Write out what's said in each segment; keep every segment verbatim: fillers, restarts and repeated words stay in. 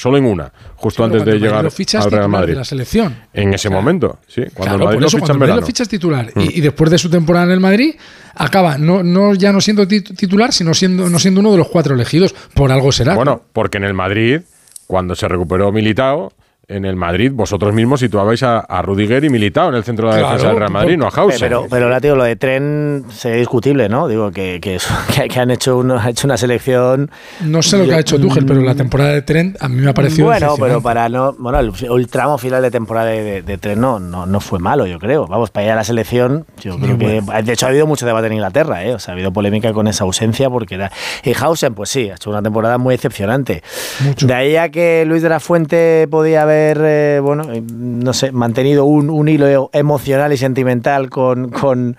solo en una, justo sí, antes de llegar al Real Madrid. De la selección. En ese o sea, momento, sí. Cuando claro, el Madrid por eso, lo ficha en cuando verano. lo fichas titular mm. y, y después de su temporada en el Madrid acaba no, no ya no siendo titular, sino siendo no siendo uno de los cuatro elegidos. Por algo será. Bueno, porque en el Madrid, cuando se recuperó Militao, en el Madrid vosotros mismos situabais a, a Rudiger y Militao en el centro de la claro, defensa del Real Madrid, no a Hauser. Pero, pero, pero tío, lo de Trent sería discutible, ¿no? Digo que, que, que, que han hecho, uno, ha hecho una selección... No sé lo yo, que ha hecho Tuchel, pero la temporada de Trent a mí me ha parecido bueno, pero para no... Bueno, el, el tramo final de temporada de, de, de Trent no, no, no fue malo, yo creo. Vamos, para ir a la selección, yo creo que... Bueno. De hecho, ha habido mucho debate en Inglaterra, ¿eh? O sea, ha habido polémica con esa ausencia porque era... Y Hausen, pues sí, ha hecho una temporada muy decepcionante. Mucho. De ahí a que Luis de la Fuente podía haber... Eh, bueno, no sé, mantenido un, un hilo emocional y sentimental con, con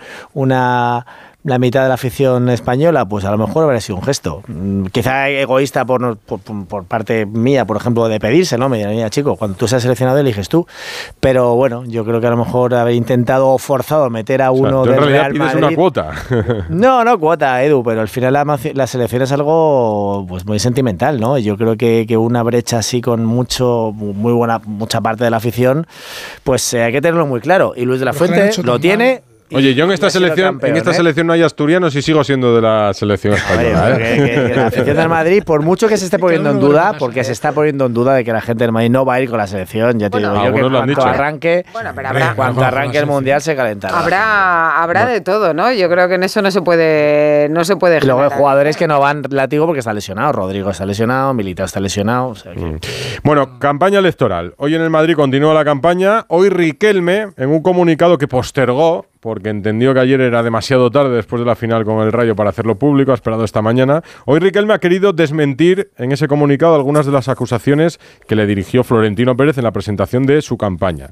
una la mitad de la afición española, pues a lo mejor habría sido un gesto. Quizá egoísta por, por, por parte mía, por ejemplo, de pedirse, ¿no? Me dirán, mira, chico, cuando tú seas seleccionado eliges tú. Pero bueno, yo creo que a lo mejor haber intentado o forzado meter a uno o sea, del Real Madrid... una cuota. No, no cuota, Edu, pero al final la, la selección es algo pues muy sentimental, ¿no? Yo creo que, que una brecha así con mucho, muy buena, mucha parte de la afición, pues eh, hay que tenerlo muy claro. Y Luis de la Fuente lo tiene... Oye, yo en esta selección campeón, en esta ¿eh? selección no hay asturianos y sigo siendo de la selección española. Oye, ¿eh? que, que, que la afición del Madrid, por mucho que se esté poniendo en duda, porque se está poniendo en duda de que la gente del Madrid no va a ir con la selección, ya te bueno, digo yo que cuando dicho. arranque, bueno, pero habrá, cuando arranque el Mundial se calentará. Habrá, habrá de todo, ¿no? Yo creo que en eso no se puede, no se puede. Y luego hay jugadores que no van látigo porque está lesionado. Rodrigo está lesionado, Militao está lesionado. O sea que... mm. Bueno, campaña electoral. Hoy en el Madrid continúa la campaña. Hoy Riquelme, en un comunicado que postergó, porque entendió que ayer era demasiado tarde después de la final con el Rayo para hacerlo público, ha esperado esta mañana. Hoy Riquelme ha querido desmentir en ese comunicado algunas de las acusaciones que le dirigió Florentino Pérez en la presentación de su campaña.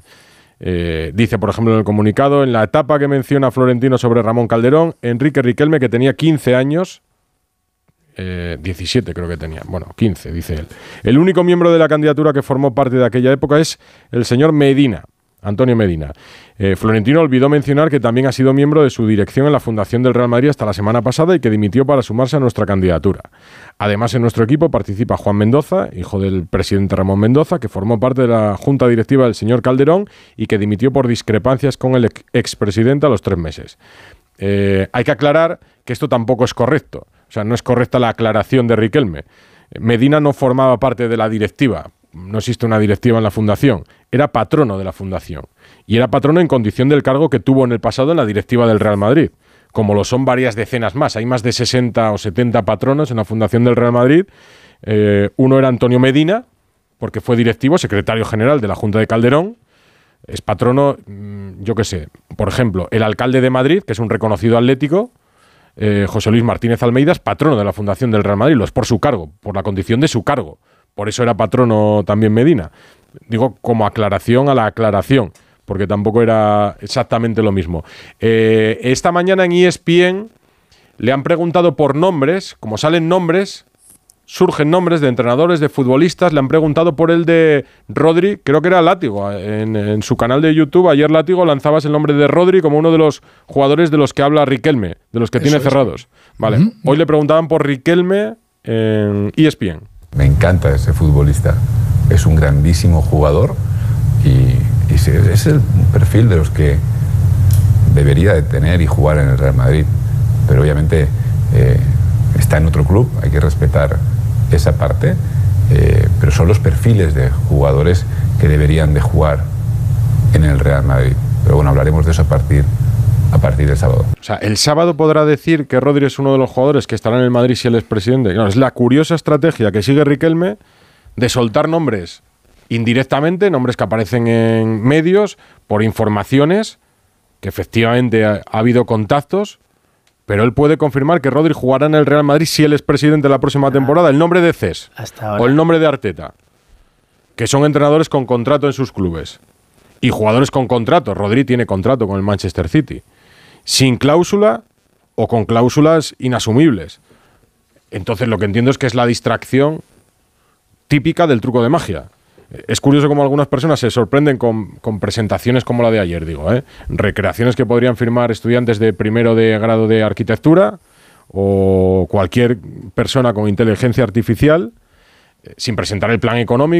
Eh, dice, por ejemplo, en el comunicado, en la etapa que menciona Florentino sobre Ramón Calderón, Enrique Riquelme, que tenía quince años, eh, diecisiete creo que tenía, bueno, quince, dice él. El único miembro de la candidatura que formó parte de aquella época es el señor Medina, Antonio Medina. Eh, Florentino olvidó mencionar que también ha sido miembro de su dirección en la Fundación del Real Madrid hasta la semana pasada y que dimitió para sumarse a nuestra candidatura. Además, en nuestro equipo participa Juan Mendoza, hijo del presidente Ramón Mendoza, que formó parte de la junta directiva del señor Calderón y que dimitió por discrepancias con el ex- expresidente a los tres meses. Eh, hay que aclarar que esto tampoco es correcto. O sea, no es correcta la aclaración de Riquelme. Medina no formaba parte de la directiva. No existe una directiva en la fundación, era patrono de la fundación y era patrono en condición del cargo que tuvo en el pasado en la directiva del Real Madrid, como lo son varias decenas más. Hay más de sesenta o setenta patronos en la fundación del Real Madrid. Eh, uno era Antonio Medina, porque fue directivo, secretario general de la Junta de Calderón. Es patrono, yo qué sé, por ejemplo, el alcalde de Madrid, que es un reconocido atlético, eh, José Luis Martínez Almeida, es patrono de la fundación del Real Madrid, lo es por su cargo, por la condición de su cargo. Por eso era patrono también Medina. Digo, como aclaración a la aclaración, porque tampoco era exactamente lo mismo. Eh, esta mañana en E S P N le han preguntado por nombres, como salen nombres, surgen nombres de entrenadores, de futbolistas, le han preguntado por el de Rodri, creo que era Látigo, en, en su canal de YouTube, ayer Látigo lanzabas el nombre de Rodri como uno de los jugadores de los que habla Riquelme, de los que Eso tiene es. cerrados. Vale. Uh-huh. Hoy le preguntaban por Riquelme en E S P N. Me encanta ese futbolista, es un grandísimo jugador y, y es el perfil de los que debería de tener y jugar en el Real Madrid, pero obviamente eh, está en otro club, hay que respetar esa parte, eh, pero son los perfiles de jugadores que deberían de jugar en el Real Madrid, pero bueno, hablaremos de eso a partir a partir del sábado. O sea, ¿el sábado podrá decir que Rodri es uno de los jugadores que estará en el Madrid si él es presidente? No, es la curiosa estrategia que sigue Riquelme de soltar nombres indirectamente, nombres que aparecen en medios, por informaciones, que efectivamente ha, ha habido contactos, pero él puede confirmar que Rodri jugará en el Real Madrid si él es presidente la próxima temporada. El nombre de Cés o el nombre de Arteta, que son entrenadores con contrato en sus clubes. Y jugadores con contrato. Rodri tiene contrato con el Manchester City. Sin cláusula o con cláusulas inasumibles. Entonces lo que entiendo es que es la distracción típica del truco de magia. Es curioso cómo algunas personas se sorprenden con, con presentaciones como la de ayer, digo, ¿eh? Recreaciones que podrían firmar estudiantes de primero de grado de arquitectura o cualquier persona con inteligencia artificial, eh, sin presentar el plan económico.